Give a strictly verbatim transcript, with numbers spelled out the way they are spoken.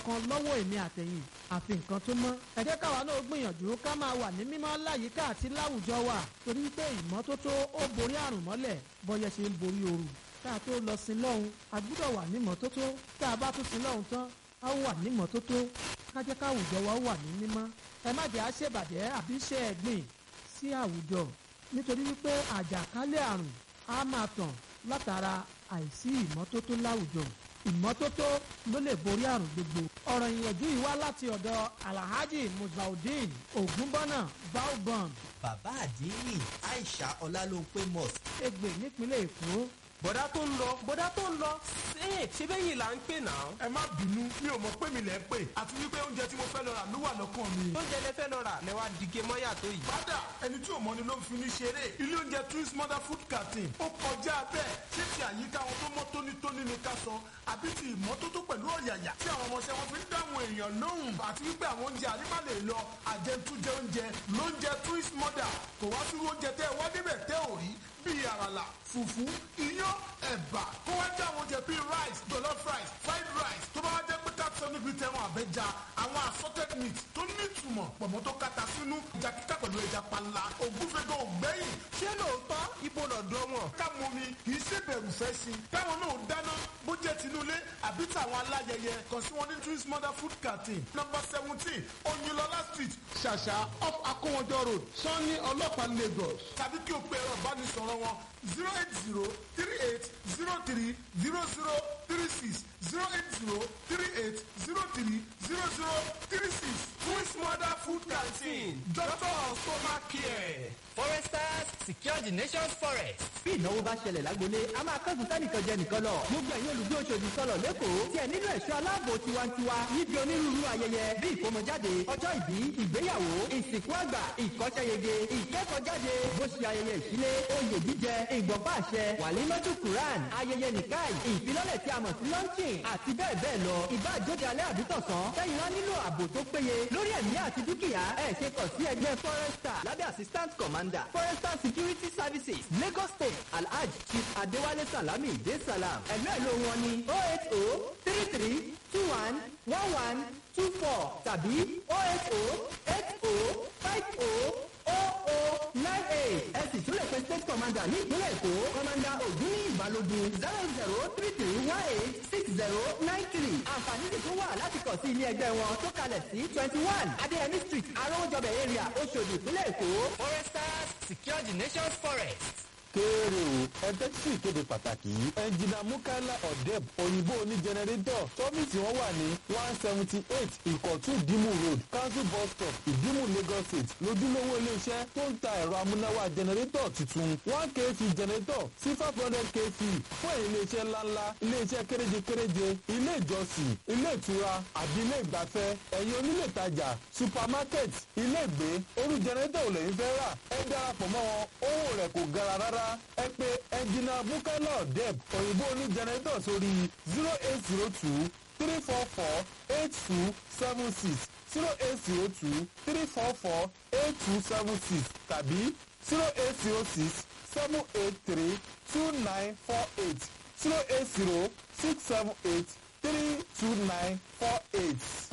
kan lọ́wọ́ èmi àtẹ̀yìn àfi nǹkan tó mọ́. ẹ jẹ́ káwa náà gbìyànjú ká máa wà ní mímọ́ láyìíká àti láwùjọ wa torí pé ìmọ́tótó ó borí àrùn mọ́lẹ̀ bọ́yẹ ṣe ń borí ooru. tá a tó lọ sí lọ́hùn a gbúdọ̀ wà ní mọ́tótó tá a bá tún sí lọ́hùn tán a wà ní mọ́tótó ká jẹ́ káwùjọ wa wà ní mímọ́. ẹ má jẹ́ àṣebàjẹ́ àbí ṣe ẹ̀gbìn sí àwùjọ nítorí wípé àjàkálẹ̀ àrùn á máa tàn látara àìsí ìmọ́tótó láwùjọ. ìmọ́tótó ló lè borí àrùn gbogbo. ọ̀rọ̀ ìyànjú yìí wá láti ọ̀dọ̀ alhaji musbaudeen ogunbọ́nà baobon. bàbá àdínní aisha ọlálópé mosque. Ègbè nípínlẹ̀ Èkó. bọ̀dá tó ń lọ bọ̀dá tó ń lọ ṣé ṣé bẹ́yìn là ń pè náà. ẹ má bínú mi ò mọ̀ pé mi lẹ̀ ń pè àti wípé oúnjẹ tí mo fẹ́ lọ rà ló wà lọ́kàn mi. oúnjẹ lẹ fẹ́ lọ rà lẹ wá dìge mọ́yà tó yìí. bàdà ẹni tí ò mọ̀ ni ló ń fi ní ṣeré ilé oúnjẹ twins mother food canteen ó kọjá bẹ́ẹ̀ ṣé ti àyíká wọn tó mọ́ tónítóní ni ká sọ àbí ti ìmọ́tótó pẹ̀lú ọ̀yàyà tí àwọn ọmọọṣẹ́ wọn fi ń dáhùn èèyàn lóhùn àti wípé àwọn oúnjẹ àrímà lè lọ àjẹtújẹ oúnjẹ lóúnjẹ twins mother kò wá sí oúnjẹ tẹ́ ẹ wá débẹ̀ tẹ́ ò rí bíi àràlà fùfú iyán ẹ̀bà kó wá jẹ́ àwọn oúnjẹ bíi rice jollof rice fried rice tó bá wá jẹ́ pé káàtó níbi tẹ̀wọ̀n àbẹ́jà àwọn assorted meat tó ní ìtumọ̀ pọ̀mọ́ tó kata sínú ìjà kíkà pẹ̀lú ẹja panla ògúnfẹ́gàn ògbẹ́yìn. ṣé lóòótọ́ ibo lọ́dọ̀ wọn. ká mú mi kì í ṣe bẹ̀rù fẹ́ sí i táwọn náà dáná bó jẹ́ tinúlé àbí tàwọn aláyẹyẹ kàn sí wọn ní twins mother food canteen number seventeen oyinlọlá street ṣàṣà off akówọjọ road sanni ọlọ́pàá lagos tàbí kí o pe ẹ̀rọ ìbánisọ̀rọ̀ wọn zero eight zero three eight zero three zero zero three six zero eight zero three eight zero three zero zero three six twins mother food canteen doctor of stomach care. Foresters secure the nation's forest. bí ìnáwó bá ṣẹlẹ̀ lágbolé a máa kẹ́sùn sẹ́nìkan jẹ nìkan lọ. gbogbo ẹ̀yin olùgbé Òṣòdì sọ̀rọ̀ lẹ́kọ̀ọ́ tí ẹ nílò ẹ̀ṣọ́ aláàbò tiwantiwa níbi onírúurú ayẹyẹ bí ìkómọjáde ọjọ́ ìbí ìgbéyàwó ìsìnkú àgbà ìkọ́ṣẹ́yege ìkẹ́kọ̀ọ́jáde bó ṣe ayẹyẹ ìṣílé oyè jíjẹ ìgbọ̀npá àṣẹ wàlímọ́tù Quran ayẹyẹ nìkáì ìfilọ́lẹ̀ tí a mọ̀ sí launching àti bẹ́ẹ̀ bẹ́ẹ̀ lọ ìbá àjóde alẹ́ àbítọ̀sán sẹ́yìn wá nílò ààbò tó péye lórí ẹ̀mí àti dúkìá ẹ̀ ṣe kàn sí ẹgbẹ́ Forester lábẹ́ assistant commander Forester security services Lagos state alhaji chief adéwálé salami de salam ẹ̀lú ẹ̀lú wọn ni oh eight oh three three two one one one two four tàbí oh eight oh eight oh five oh oh oh nine eight ẹ sì tún lè pe state commander ní ìpínlẹ̀ èkó commander ògúnní ìbálògun zero zero three three one eight six zero nine three àǹfààní sì tún wà láti kàn sí ilé ẹgbẹ́ wọn tó kalẹ̀ sí twenty one adéyẹmí street arówójọbẹ̀ area oṣòdì ìpínlẹ̀ èkó. Foresters secure the nation's forest. kéèrè o ẹgbẹ́ tí ìkéde pàtàkì yìí ẹnjìnà mukaila odeb òyìnbó oní jẹnẹrétọ̀ sọ́fíìsì wọn wà ní one seventy eight ìkọ̀tún ìdímù road council bus stop ìdímù lagos state lójúlówó iléeṣẹ́ tó ń ta ẹ̀rọ amúnáwá jẹnẹrétọ̀ tuntun one kv jẹnẹrétọ̀ sí five hundred kv fún èyí iléeṣẹ́ ńláńlá iléeṣẹ́ kéréje kéréje ilé ìjọsìn ilé ìtura àbí ilé ìgbafẹ́ ẹ̀yin onílé ìtajà supermarket ilé ìgbé orú jẹnẹrétọ̀ ò lè ń fẹ́ rà ẹ darapọ̀ mọ́ wọn owó rẹ̀ kò gara rárá ẹ pè ẹnjìnà mukaila odeb òyìnbó oní jẹnẹrétọ̀ sórí zero eight zero two three four four eight two seven six zero eight zero two three four four eight two seven six tàbí zero eight zero six seven eight three two nine four eight zero eight zero six seven eight three two nine four eight.